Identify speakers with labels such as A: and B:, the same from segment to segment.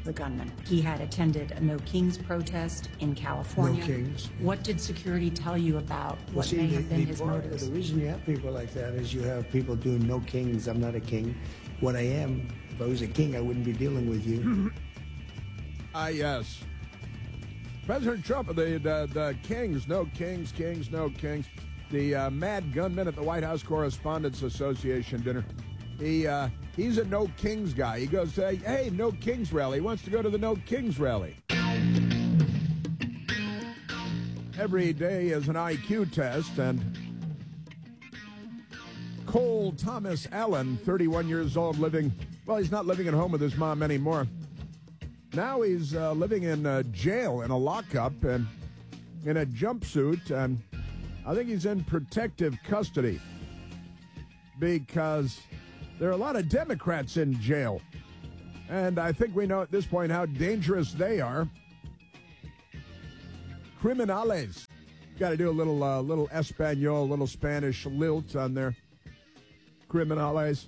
A: the gunman. He had attended a No Kings protest in California.
B: No Kings.
A: What did security tell you about what may have been his motives?
B: The reason you have people like that is you have people doing no kings. I'm not a king. What I am, if I was a king, I wouldn't be dealing with you.
C: Yes. President Trump, the kings, no kings, kings, no kings. The mad gunman at the White House Correspondents Association dinner. He's a no kings guy. He goes, hey, no kings rally. He wants to go to the no kings rally. Every day is an IQ test, and Cole Thomas Allen, 31 years old, he's not living at home with his mom anymore. Now he's living in jail, in a lockup, and in a jumpsuit, and I think he's in protective custody because there are a lot of Democrats in jail. And I think we know at this point how dangerous they are. Criminales. Got to do a little Espanol, a little Spanish lilt on there. Criminales.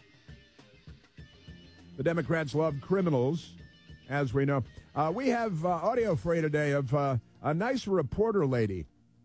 C: The Democrats love criminals, as we know. We have audio for you today of a nice reporter lady.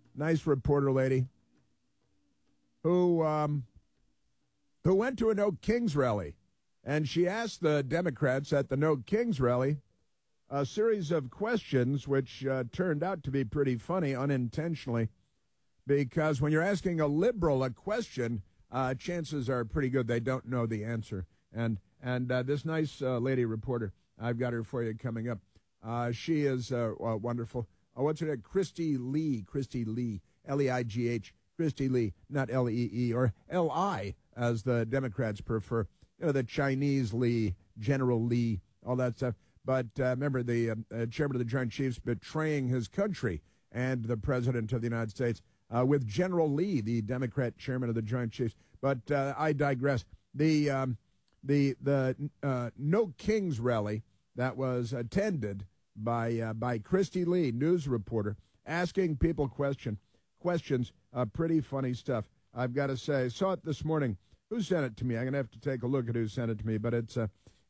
C: Who went to a No Kings rally, and she asked the Democrats at the No Kings rally a series of questions which turned out to be pretty funny unintentionally, because when you're asking a liberal a question, chances are pretty good they don't know the answer. And this nice lady reporter, I've got her for you coming up. She is wonderful. What's her name? Christy Lee, L-E-I-G-H, Christy Lee, not L-E-E or L-I, as the Democrats prefer. You know, the Chinese Lee, General Lee, all that stuff. But remember, the chairman of the Joint Chiefs betraying his country and the president of the United States with General Lee, the Democrat chairman of the Joint Chiefs. But I digress. The No Kings rally that was attended by Christy Lee, news reporter, asking people questions, pretty funny stuff. I've got to say, I saw it this morning. Who sent it to me? I'm going to have to take a look at who sent it to me, but it's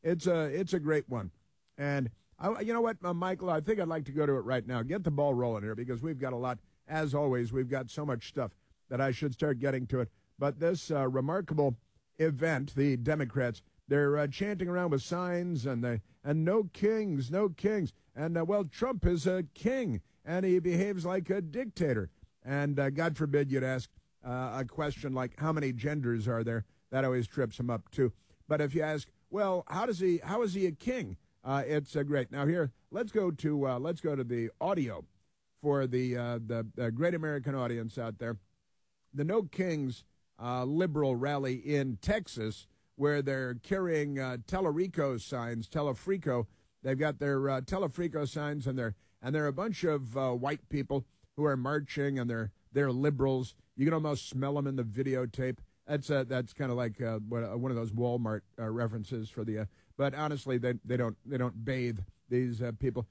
C: a great one. And you know what, Michael, I think I'd like to go to it right now. Get the ball rolling here, because we've got a lot. As always, we've got so much stuff that I should start getting to it. But this remarkable event, the Democrats, they're chanting around with signs and no kings, no kings. And, Trump is a king, and he behaves like a dictator. And God forbid you'd ask a question like, how many genders are there? That always trips him up, too. But if you ask, well, how is he a king? It's great. Now here, let's go to the audio for the great American audience out there. The No Kings liberal rally in Texas, where they're carrying Telefrico signs. Telefrico, they've got their Telefrico signs, and they're a bunch of white people who are marching, and they're liberals. You can almost smell them in the videotape. That's kind of like one of those Walmart references for the. But honestly, they don't bathe these people.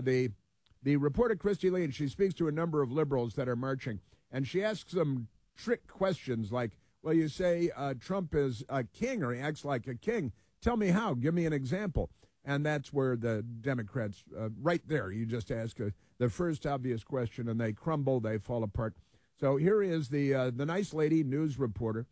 C: The reporter Christy Lee, and she speaks to a number of liberals that are marching, and she asks them trick questions like, well, you say Trump is a king, or he acts like a king. Tell me how. Give me an example. And that's where the Democrats, right there, you just ask the first obvious question, and they crumble, they fall apart. So here is the nice lady news reporter,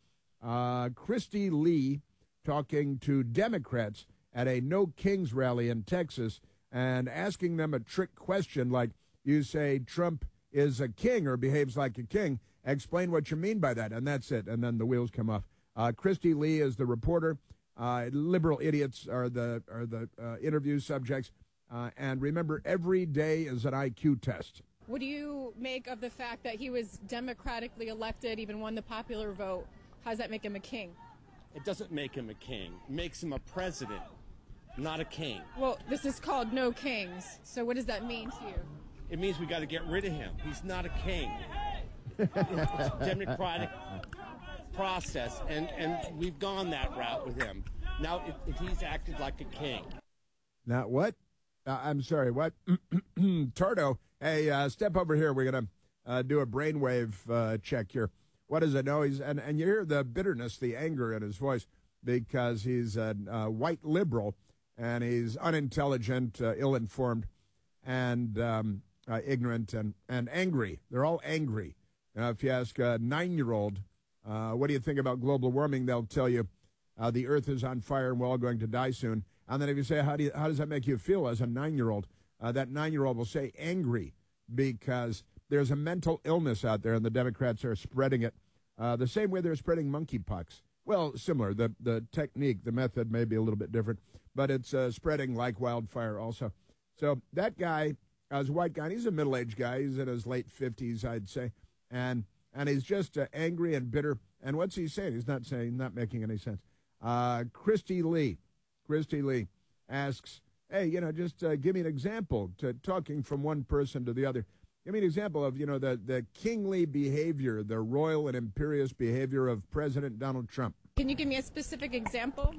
C: Christy Lee, talking to Democrats at a No Kings rally in Texas and asking them a trick question like, you say Trump is a king or behaves like a king. Explain what you mean by that. And that's it. And then the wheels come off. Christy Lee is the reporter. Liberal idiots are the interview subjects. And remember, every day is an IQ test.
D: What do you make of the fact that he was democratically elected, even won the popular vote? How does that make him a king?
E: It doesn't make him a king. It makes him a president, not a king.
D: Well, this is called No Kings. So what does that mean to you?
E: It means we got to get rid of him. He's not a king. It's a democratic process, and we've gone that route with him. Now, if he's acted like a king.
C: Now, what? I'm sorry, what? Tordo, hey, step over here. We're going to do a brainwave check here. What does it know? And you hear the bitterness, the anger in his voice, because he's a white liberal, and he's unintelligent, ill-informed, and ignorant and angry. They're all angry. If you ask a 9-year-old, what do you think about global warming, they'll tell you the earth is on fire and we're all going to die soon. And then if you say, how does that make you feel as a 9-year-old? That 9-year-old will say angry because there's a mental illness out there and the Democrats are spreading it the same way they're spreading monkeypox. Well, similar. The technique, the method may be a little bit different, but it's spreading like wildfire also. So that guy is a white guy. He's a middle-aged guy. He's in his late 50s, I'd say. And he's just angry and bitter. And what's he saying? He's not making any sense. Christy Lee asks, hey, just give me an example talking from one person to the other. Give me an example of, the kingly behavior, the royal and imperious behavior of President Donald Trump.
D: Can you give me a specific example?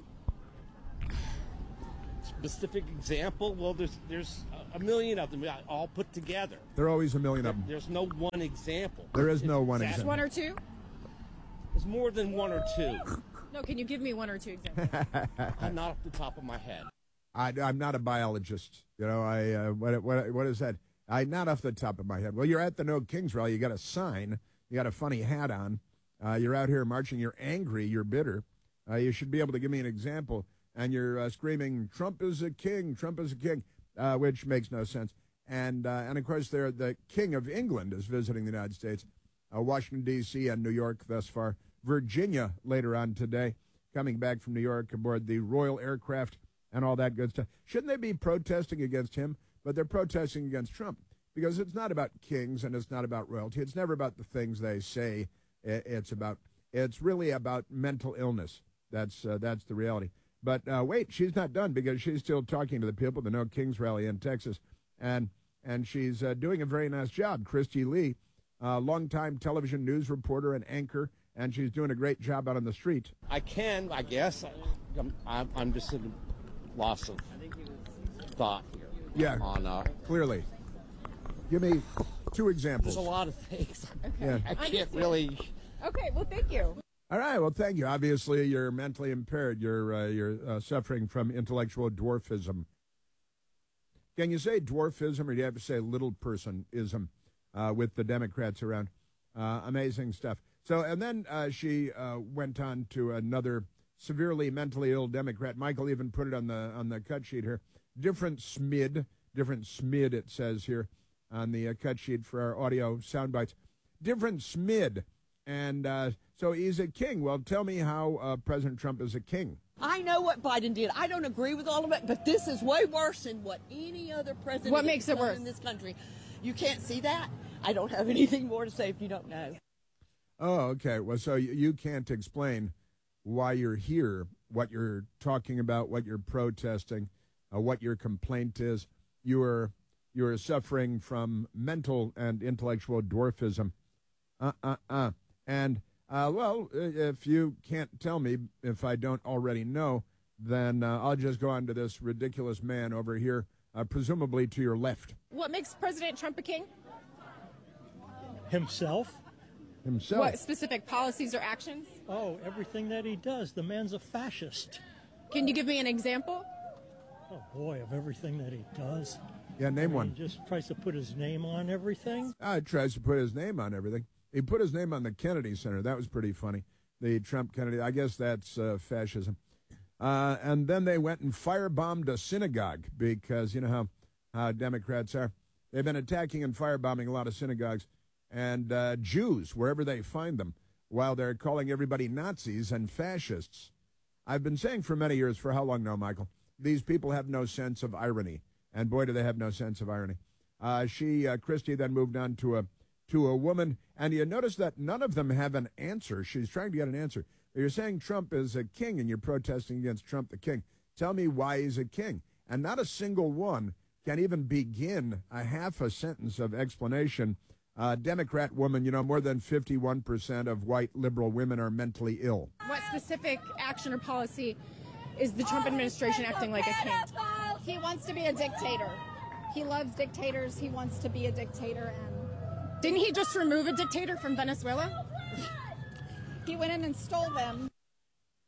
E: Specific example? Well, there's a million of them all put together.
C: There are always a million of them.
E: There's no one example.
C: There is no one
D: Just
C: example.
D: one or two?
E: There's more than one or two.
D: No, can you give me one or two examples?
E: I'm not off the top of my head.
C: I'm not a biologist. What is that? I'm not off the top of my head. Well, you're at the No Kings rally. You got a sign. You got a funny hat on. You're out here marching. You're angry. You're bitter. You should be able to give me an example. And you're screaming, Trump is a king. Trump is a king, which makes no sense. And of course, the King of England is visiting the United States, Washington, D.C. and New York thus far. Virginia later on today, coming back from New York aboard the Royal Aircraft and all that good stuff. Shouldn't they be protesting against him? But they're protesting against Trump because it's not about kings and it's not about royalty. It's never about the things they say it's really about mental illness. That's the reality. But wait, she's not done because she's still talking to the people, the No Kings rally in Texas, and she's doing a very nice job. Christy Lee, longtime television news reporter and anchor, and she's doing a great job out on the street.
E: I guess. I'm just in a loss of thought here.
C: Yeah, clearly. Give me two examples.
E: There's a lot of things.
D: Okay.
C: Yeah.
E: I can't really.
D: Okay, well, thank you.
C: All right, well, thank you. Obviously, you're mentally impaired. You're suffering from intellectual dwarfism. Can you say dwarfism, or do you have to say little personism with the Democrats around? Amazing stuff. So, and then she went on to another severely mentally ill Democrat. Michael even put it on the cut sheet here. Different SMID, it says here on the cut sheet for our audio sound bites. Different SMID. And so he's a king. Well, tell me how President Trump is a king.
F: I know what Biden did. I don't agree with all of it, but this is way worse than what any other president
D: What makes
F: has
D: it
F: done
D: worse?
F: in this country. You can't see that? I don't have anything more to say if you don't know.
C: Oh, okay. Well, so you can't explain why you're here, what you're talking about, what you're protesting, what your complaint is. You're suffering from mental and intellectual dwarfism. And, well, if you can't tell me, if I don't already know, then I'll just go on to this ridiculous man over here, presumably to your left.
D: What makes President Trump a king?
G: Himself?
D: What specific policies or actions?
G: Oh, everything that he does. The man's a fascist.
D: Can you give me an example?
G: Oh, boy, of everything that he does.
C: Yeah, name one.
G: He just tries to put his name on everything.
C: He tries to put his name on everything. He put his name on the Kennedy Center. That was pretty funny. The Trump-Kennedy, I guess that's fascism. And then they went and firebombed a synagogue because you know how Democrats are. They've been attacking and firebombing a lot of synagogues and Jews, wherever they find them, while they're calling everybody Nazis and fascists. I've been saying for many years, for how long now, Michael, these people have no sense of irony. And boy, do they have no sense of irony. Christy, then moved on to a woman, and you notice that none of them have an answer. She's trying to get an answer. You're saying Trump is a king, and you're protesting against Trump the king. Tell me why he's a king. And not a single one can even begin a half a sentence of explanation. Democrat woman, more than 51% of white liberal women are mentally ill.
D: What specific action or policy is the Trump administration acting like a king?
H: He wants to be a dictator. He loves dictators. He wants to be a dictator. And
D: Didn't he just remove a dictator from Venezuela?
H: he went in and stole them.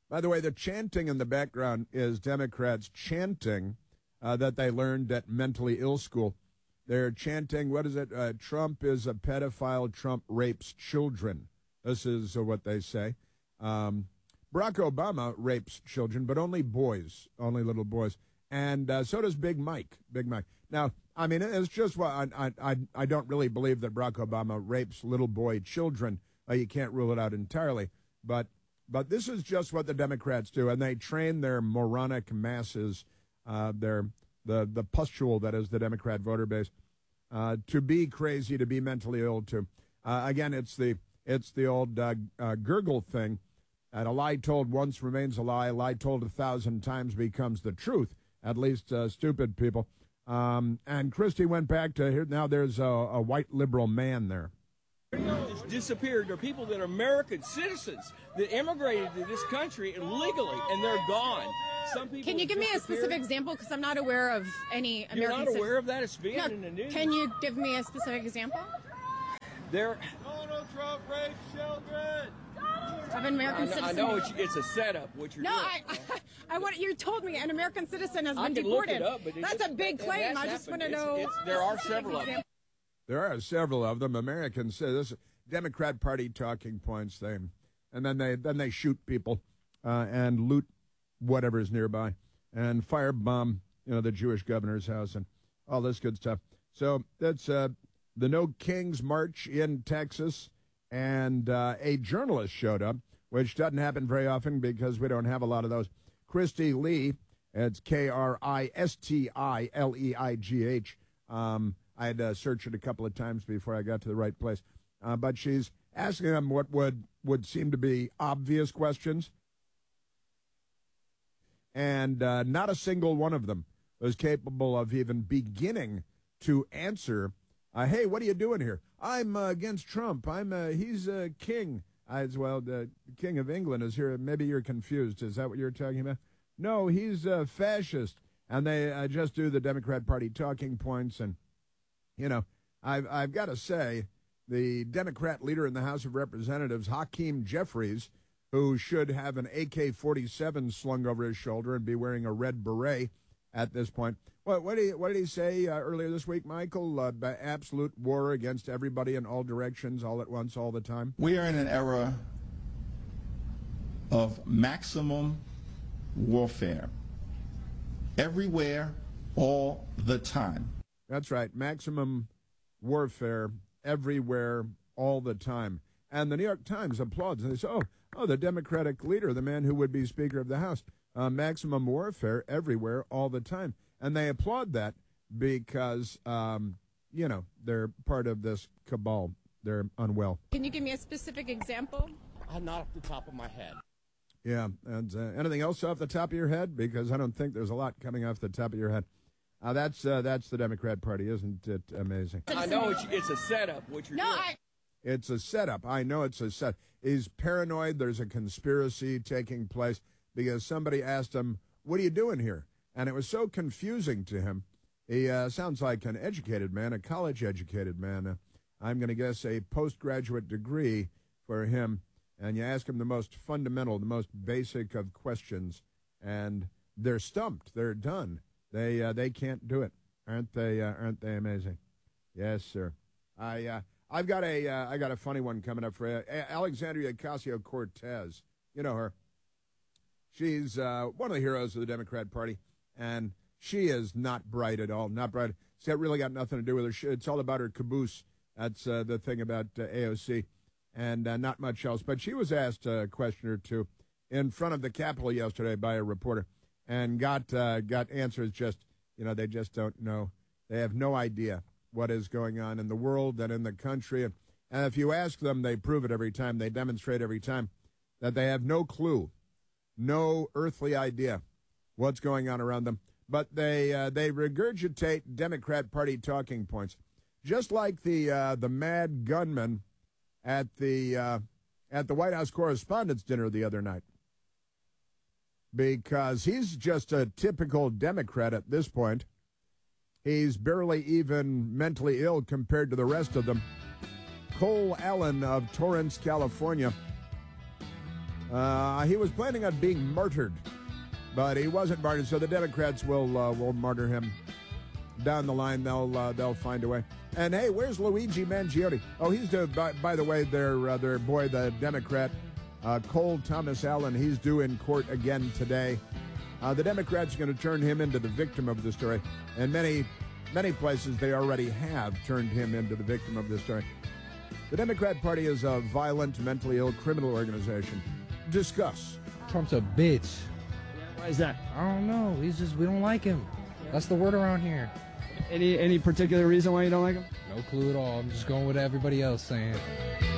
C: By the way, the chanting in the background is Democrats chanting that they learned at mentally ill school. They're chanting, what is it? Trump is a pedophile. Trump rapes children. This is what they say. Barack Obama rapes children, but only boys, only little boys. And so does Big Mike. Big Mike. Now, I mean, it's just what I don't really believe that Barack Obama rapes little boy children. You can't rule it out entirely. But this is just what the Democrats do, and they train their moronic masses, the pustule that is the Democrat voter base, to be crazy, to be mentally ill. Again, it's the old gurgle thing. And a lie told once remains a lie. A lie told 1,000 times becomes the truth. At least stupid people. And Christie went back to here. Now there's a white liberal man there.
I: It's disappeared. There are people that are American citizens that immigrated to this country illegally, and they're gone. Some people.
D: Can you give me a specific example? Because I'm not aware of any American.
I: You're not aware of that? It's being in the news.
D: Can you give me a specific example?
I: Donald Trump rapes children.
D: Of an American citizen.
I: I know it's a setup. What you're doing.
D: I want you told me an American citizen has been
I: can
D: deported.
I: Look it up, but
D: that's a big claim. I just want to know.
I: There are several of them.
C: There are several of them. Americans say this Democrat Party talking points. And then they shoot people and loot whatever is nearby and firebomb the Jewish governor's house and all this good stuff. So that's the No Kings March in Texas. And a journalist showed up, which doesn't happen very often because we don't have a lot of those. Christie Lee, it's Kristileigh. I had to search it a couple of times before I got to the right place. But she's asking them what would seem to be obvious questions. And not a single one of them was capable of even beginning to answer, hey, what are you doing here? I'm against Trump. He's a king. The king of England is here. Maybe you're confused. Is that what you're talking about? No, he's a fascist. And they just do the Democrat Party talking points. And, I've got to say, the Democrat leader in the House of Representatives, Hakeem Jeffries, who should have an AK-47 slung over his shoulder and be wearing a red beret at this point. What did he say earlier this week, Michael? Absolute war against everybody in all directions, all at once, all the time?
J: We are in an era of maximum warfare. Everywhere, all the time.
C: That's right. Maximum warfare everywhere, all the time. And the New York Times applauds. And they say, oh, the Democratic leader, the man who would be Speaker of the House, maximum warfare everywhere, all the time. And they applaud that because, they're part of this cabal. They're unwell.
D: Can you give me a specific example?
E: Not off the top of my head.
C: Yeah. And anything else off the top of your head? Because I don't think there's a lot coming off the top of your head. That's the Democrat Party, isn't it amazing?
I: I know it's a setup. What you're doing.
C: It's a setup. I know it's a set. He's paranoid. There's a conspiracy taking place because somebody asked him, what are you doing here? And it was so confusing to him. He sounds like an educated man, a college-educated man. I'm going to guess a postgraduate degree for him. And you ask him the most fundamental, the most basic of questions, and they're stumped. They're done. They can't do it. Aren't they amazing? Yes, sir. I've got a funny one coming up for you. Alexandria Ocasio-Cortez. You know her. She's one of the heroes of the Democrat Party, and she is not bright at all. Not bright. It's really got nothing to do with her. It's all about her caboose. That's the thing about AOC, and not much else. But she was asked a question or two in front of the Capitol yesterday by a reporter, and got answers just, they just don't know. They have no idea what is going on in the world and in the country. And if you ask them, they prove it every time. They demonstrate every time that they have no clue, no earthly idea what's going on around them. But they regurgitate Democrat Party talking points, just like the mad gunman at the White House Correspondents' Dinner the other night, because he's just a typical Democrat at this point. He's barely even mentally ill compared to the rest of them. Cole Allen of Torrance, California, He was planning on being martyred, but he wasn't martyred, so the Democrats will martyr him. Down the line, they'll find a way. And hey, where's Luigi Mangione? Oh, he's by the way, their boy, the Democrat, Cole Thomas Allen. He's due in court again today. The Democrats are going to turn him into the victim of the story, and many places they already have turned him into the victim of this story. The Democrat Party is a violent, mentally ill criminal organization. Discuss.
K: Trump's a bitch.
L: Why is that?
K: I don't know. We don't like him. That's the word around here.
L: Any particular reason why you don't like him?
K: No clue at all. I'm just going with everybody else saying.